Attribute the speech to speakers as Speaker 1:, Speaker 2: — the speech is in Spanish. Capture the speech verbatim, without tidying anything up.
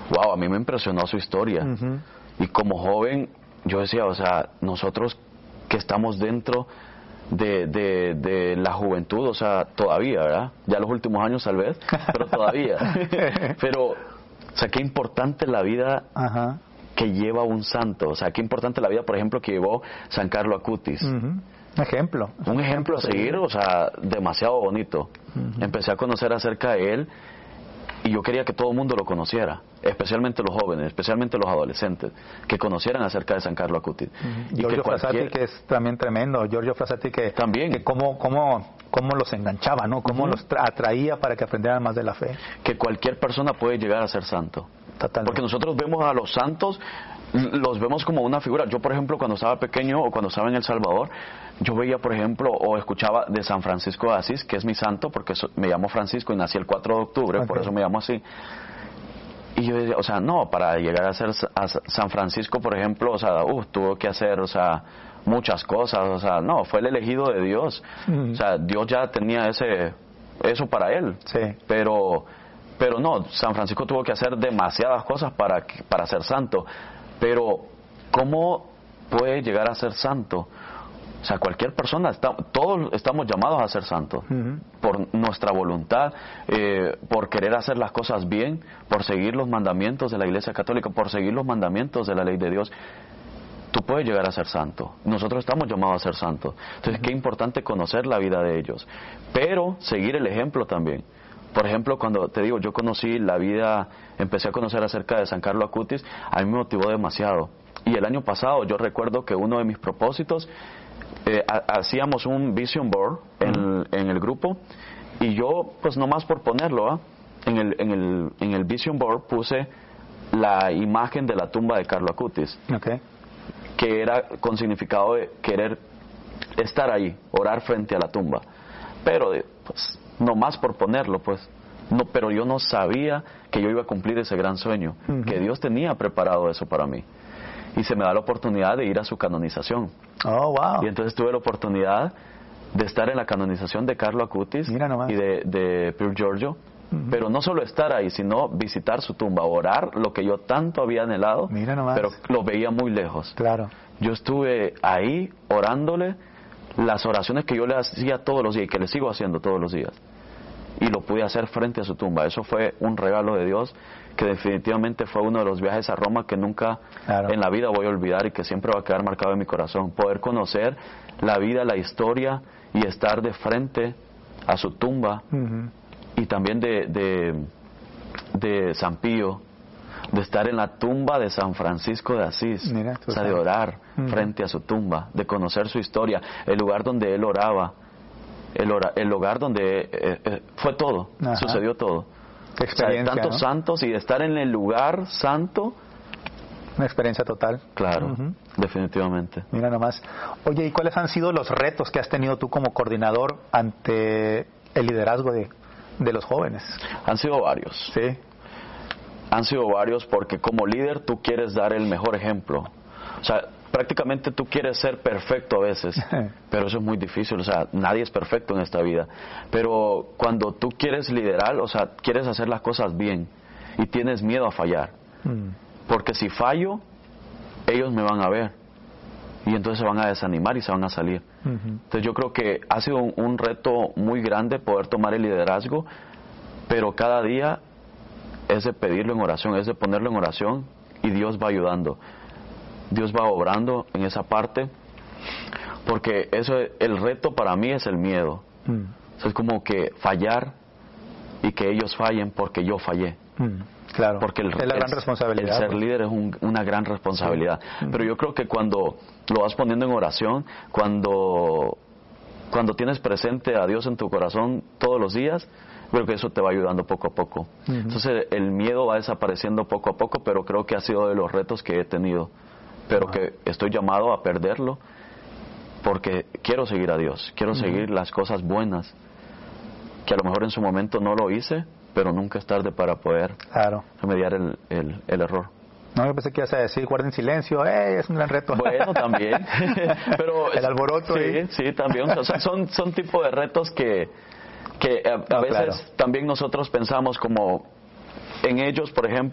Speaker 1: wow, a mí me impresionó su historia.
Speaker 2: Uh-huh.
Speaker 1: Y como joven, yo decía, o sea, nosotros que estamos dentro de, de, de la juventud, o sea, todavía, ¿verdad? Ya los últimos años tal vez, pero todavía. Pero, o sea, qué importante la vida uh-huh. que lleva un santo. O sea, qué importante la vida, por ejemplo, que llevó San Carlo Acutis.
Speaker 2: Uh-huh. Ejemplo.
Speaker 1: Un ejemplo a seguir, o sea, demasiado bonito. Uh-huh. Empecé a conocer acerca de él y yo quería que todo el mundo lo conociera, especialmente los jóvenes, especialmente los adolescentes, que conocieran acerca de San Carlo Acutis.
Speaker 2: Uh-huh. Y Giorgio cualquier... Frassati, que es también tremendo, Giorgio Frassati, que
Speaker 1: también
Speaker 2: que cómo, cómo, cómo los enganchaba, ¿no? Cómo uh-huh. los atraía para que aprendieran más de la fe.
Speaker 1: Que cualquier persona puede llegar a ser santo.
Speaker 2: Totalmente.
Speaker 1: Porque nosotros vemos a los santos, los vemos como una figura. Yo, por ejemplo, cuando estaba pequeño o cuando estaba en El Salvador, yo veía, por ejemplo, o escuchaba de San Francisco de Asís, que es mi santo, porque me llamo Francisco y nací el cuatro de octubre, okay. por eso me llamo así. Y yo decía, o sea, no, para llegar a ser a San Francisco, por ejemplo, o sea, uh, tuvo que hacer, o sea, muchas cosas, o sea, no, fue el elegido de Dios. Mm. O sea, Dios ya tenía ese eso para él.
Speaker 2: Sí.
Speaker 1: Pero pero no, San Francisco tuvo que hacer demasiadas cosas para para ser santo. Pero ¿cómo puede llegar a ser santo? O sea, cualquier persona, está, todos estamos llamados a ser santos, uh-huh. por nuestra voluntad, eh, por querer hacer las cosas bien, por seguir los mandamientos de la Iglesia Católica, por seguir los mandamientos de la ley de Dios. Tú puedes llegar a ser santo. Nosotros estamos llamados a ser santos. Entonces, uh-huh. qué importante conocer la vida de ellos, pero seguir el ejemplo también. Por ejemplo, cuando te digo, yo conocí la vida, empecé a conocer acerca de San Carlo Acutis, a mí me motivó demasiado. Y el año pasado yo recuerdo que uno de mis propósitos, eh, ha, hacíamos un vision board en, uh-huh. en el grupo, y yo, pues nomás por ponerlo, ¿eh? en, el, en, el, en el vision board puse la imagen de la tumba de Carlo Acutis,
Speaker 2: okay.
Speaker 1: que era con significado de querer estar ahí, orar frente a la tumba. Pero, pues, nomás por ponerlo, pues, no, pero yo no sabía que yo iba a cumplir ese gran sueño, uh-huh. que Dios tenía preparado eso para mí. Y se me da la oportunidad de ir a su canonización.
Speaker 2: Oh, wow.
Speaker 1: Y entonces tuve la oportunidad de estar en la canonización de Carlo Acutis y de, de Pier Giorgio. Uh-huh. Pero no solo estar ahí, sino visitar su tumba, orar lo que yo tanto había anhelado,
Speaker 2: Mira nomás.
Speaker 1: pero lo veía muy lejos.
Speaker 2: Claro.
Speaker 1: Yo estuve ahí orándole las oraciones que yo le hacía todos los días y que le sigo haciendo todos los días. Y lo pude hacer frente a su tumba. Eso fue un regalo de Dios, que definitivamente fue uno de los viajes a Roma que nunca claro. en la vida voy a olvidar y que siempre va a quedar marcado en mi corazón. Poder conocer la vida, la historia y estar de frente a su tumba, uh-huh. y también de, de, de San Pío, de estar en la tumba de San Francisco de Asís.
Speaker 2: Mira,
Speaker 1: o sea, de orar uh-huh. frente a su tumba, de conocer su historia, el lugar donde él oraba, el, ora, el lugar donde eh, eh, fue todo, Ajá. sucedió todo.
Speaker 2: Qué experiencia,
Speaker 1: o sea, de tantos
Speaker 2: ¿no?
Speaker 1: santos y de estar en el lugar santo.
Speaker 2: Una experiencia total.
Speaker 1: Claro,
Speaker 2: uh-huh.
Speaker 1: definitivamente.
Speaker 2: Mira nomás. Oye, ¿y cuáles han sido los retos que has tenido tú como coordinador ante el liderazgo de, de los jóvenes?
Speaker 1: Han sido varios.
Speaker 2: Sí.
Speaker 1: Han sido varios porque como líder tú quieres dar el mejor ejemplo. O sea, prácticamente tú quieres ser perfecto a veces, pero eso es muy difícil. O sea, nadie es perfecto en esta vida. Pero cuando tú quieres liderar, o sea, quieres hacer las cosas bien y tienes miedo a fallar. Mm. Porque si fallo, ellos me van a ver y entonces se van a desanimar y se van a salir. Uh-huh. Entonces yo creo que ha sido un, un reto muy grande poder tomar el liderazgo, pero cada día es de pedirlo en oración, es de ponerlo en oración y Dios va ayudando. Dios va obrando en esa parte, porque eso, el reto para mí es el miedo. Mm. O sea, es como que fallar y que ellos fallen porque yo fallé.
Speaker 2: Mm. Claro,
Speaker 1: porque el,
Speaker 2: es la gran
Speaker 1: el,
Speaker 2: responsabilidad.
Speaker 1: El ser
Speaker 2: pues.
Speaker 1: líder es un, una gran responsabilidad. Sí. Pero yo creo que cuando lo vas poniendo en oración, cuando, cuando tienes presente a Dios en tu corazón todos los días, creo que eso te va ayudando poco a poco. Uh-huh. Entonces el miedo va desapareciendo poco a poco, pero creo que ha sido de los retos que he tenido. Pero uh-huh. que estoy llamado a perderlo porque quiero seguir a Dios, quiero uh-huh. seguir las cosas buenas, que a lo mejor en su momento no lo hice, pero nunca es tarde para poder
Speaker 2: claro.
Speaker 1: remediar el, el, el error.
Speaker 2: No, yo pensé que ibas a decir, guarden silencio, eh, es un gran reto.
Speaker 1: Bueno, también. Pero
Speaker 2: el alboroto.
Speaker 1: Sí,
Speaker 2: ahí.
Speaker 1: sí, también. O sea, son, son tipo de retos que, que a, a no, veces claro. también nosotros pensamos como en ellos, por ejemplo,